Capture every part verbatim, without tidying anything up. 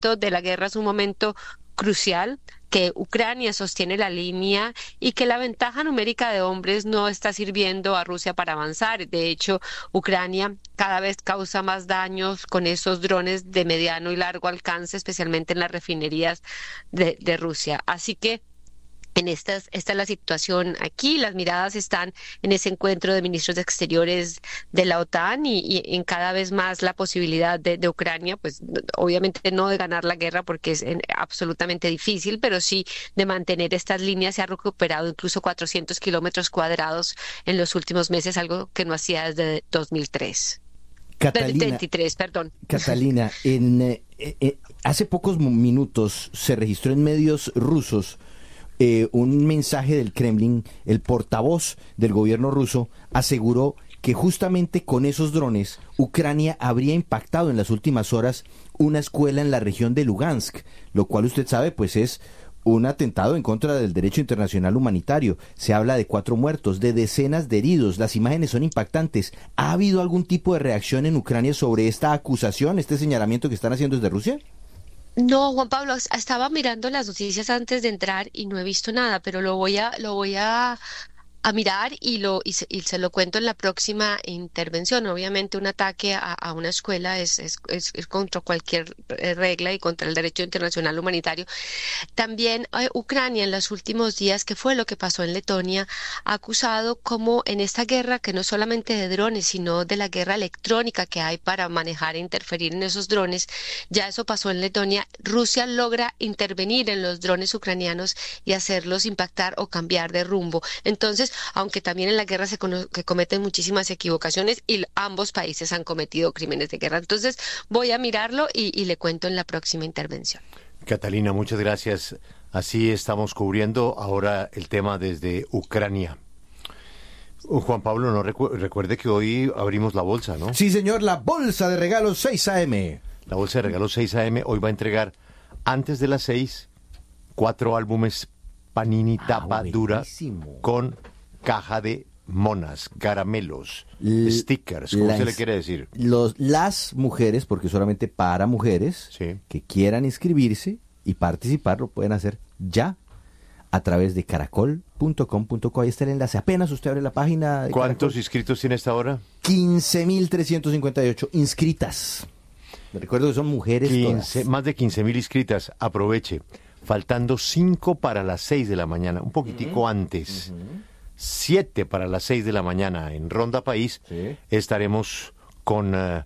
momento de la guerra es un momento crucial, que Ucrania sostiene la línea y que la ventaja numérica de hombres no está sirviendo a Rusia para avanzar. De hecho, Ucrania cada vez causa más daños con esos drones de mediano y largo alcance, especialmente en las refinerías de, de Rusia. Así que en estas, esta es la situación aquí. Las miradas están en ese encuentro de ministros de Exteriores de la OTAN y, y en cada vez más la posibilidad de, de Ucrania, pues obviamente no de ganar la guerra porque es en, absolutamente difícil, pero sí de mantener estas líneas. Se ha recuperado incluso cuatrocientos kilómetros cuadrados en los últimos meses, algo que no hacía desde dos mil tres. Catalina, veintitrés, perdón. Catalina, en, eh, eh, hace pocos minutos se registró en medios rusos Eh, un mensaje del Kremlin. El portavoz del gobierno ruso aseguró que justamente con esos drones Ucrania habría impactado en las últimas horas una escuela en la región de Lugansk, lo cual usted sabe pues es un atentado en contra del derecho internacional humanitario. Se habla de cuatro muertos, de decenas de heridos. Las imágenes son impactantes. ¿Ha habido algún tipo de reacción en Ucrania sobre esta acusación, este señalamiento que están haciendo desde Rusia? No, Juan Pablo, estaba mirando las noticias antes de entrar y no he visto nada, pero lo voy a, lo voy a, a mirar y lo y se, y se lo cuento en la próxima intervención. Obviamente un ataque a, a una escuela es, es, es, es contra cualquier regla y contra el derecho internacional humanitario. También eh, Ucrania en los últimos días, que fue lo que pasó en Letonia, ha acusado como en esta guerra, que no solamente de drones, sino de la guerra electrónica que hay para manejar e interferir en esos drones, ya eso pasó en Letonia, Rusia logra intervenir en los drones ucranianos y hacerlos impactar o cambiar de rumbo. Entonces, aunque también en la guerra se cono- que cometen muchísimas equivocaciones y ambos países han cometido crímenes de guerra. Entonces, voy a mirarlo y, y le cuento en la próxima intervención. Catalina, muchas gracias. Así estamos cubriendo ahora el tema desde Ucrania. Uh, Juan Pablo, no recu- recuerde que hoy abrimos la bolsa, ¿no? Sí, señor, la bolsa de regalos seis a eme. La bolsa de regalos seis a eme hoy va a entregar antes de las seis cuatro álbumes Panini tapa Ah, dura buenísimo. con caja de monas, caramelos, L- stickers, ¿cómo las- se le quiere decir? Los, las mujeres, porque solamente para mujeres, Sí. que quieran inscribirse y participar, lo pueden hacer ya a través de caracol punto com punto co. Ahí está el enlace. Apenas usted abre la página de ¿Cuántos Caracol. inscritos tiene esta hora? quince mil trescientos cincuenta y ocho inscritas. Me recuerdo que son mujeres quince, todas. más de quince mil inscritas. Aproveche. Faltando cinco para las seis de la mañana, un poquitico antes. siete para las seis de la mañana en Ronda País. Sí. Estaremos con eh,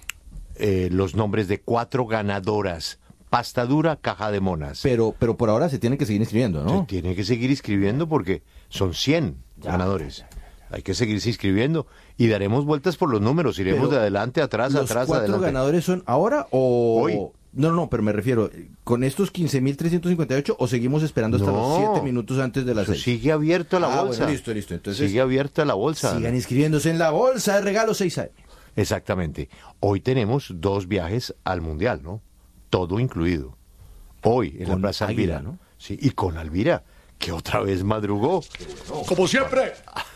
eh, los nombres de cuatro ganadoras. Pasta dura, caja de monas. Pero, pero por ahora se tienen que seguir inscribiendo, Se ¿no? tiene que seguir inscribiendo porque son cien Ya, ganadores. Hay que seguirse inscribiendo y daremos vueltas por los números. Iremos Pero de adelante, atrás, ¿Los atrás, cuatro adelante. ganadores son ahora o...? Hoy. No, no, pero me refiero, ¿con estos quince mil trescientos cincuenta y ocho o seguimos esperando hasta No. los siete minutos antes de las Eso seis? sigue abierto la Ah, bolsa. bueno, listo, listo. Entonces, sigue abierta la bolsa. sigan inscribiéndose en la bolsa de regalos seis a eme. Exactamente. Hoy tenemos dos viajes al Mundial, ¿no? Todo incluido. Hoy, en la Con Plaza Águila, Alvira. ¿no? Sí, y con Alvira, que otra vez madrugó. Como siempre.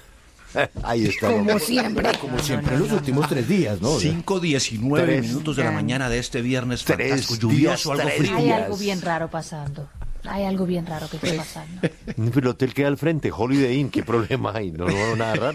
Ahí está. Como siempre. Como siempre en los últimos tres días, ¿no? cinco diecinueve Tres. minutos de la mañana de este viernes Tres fantástico, lluvioso, días, algo tres frío. Hay días. algo bien raro pasando. Hay algo bien raro que está pasando. El hotel queda al frente, Holiday Inn. ¿Qué problema hay? No, no veo nada raro.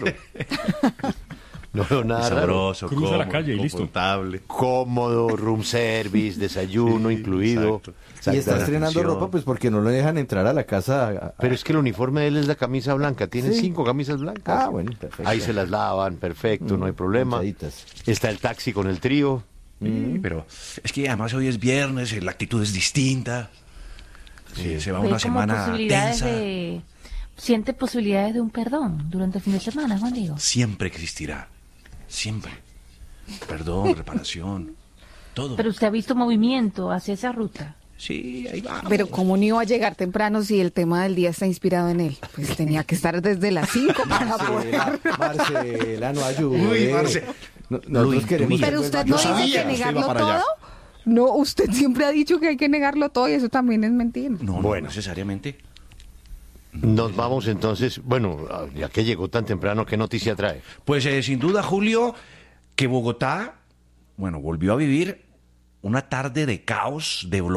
No veo nada raro. Sabroso, Cruza cómodo, la calle y listo. confortable. Cómodo, room service, desayuno incluido. exacto. Y está Exacto. estrenando atención. ropa, pues porque no lo dejan entrar a la casa. a- a- Pero es que el uniforme de él es la camisa blanca. Tiene Sí. cinco camisas blancas. Ah, bueno, perfecto. Ahí se las lavan, perfecto, no hay problema. Planchaditas. Está el taxi con el trío. Sí, pero es que además hoy es viernes, eh, la actitud es distinta. Sí, se va Ve una como semana posibilidades tensa. de... Siente posibilidades de un perdón durante el fin de semana, Juan Diego. Siempre existirá. Siempre. Perdón, reparación. Todo. Pero usted ha visto movimiento hacia esa ruta. Sí, ahí va. Pero ¿cómo no iba a llegar temprano si el tema del día está inspirado en él? Pues tenía que estar desde las cinco para poder... Marcela, Marcela, no ayude. Uy, Marce. No- Lo nosotros queremos... intuía. Pero que usted vuelva- no Yo dice sabía que que usted negarlo iba para allá. todo. No, usted siempre ha dicho que hay que negarlo todo y eso también es mentira. No, no Bueno. necesariamente. Nos vamos entonces, bueno, ya que llegó tan temprano, ¿qué noticia trae? Pues eh, sin duda, Julio, que Bogotá, bueno, volvió a vivir una tarde de caos, de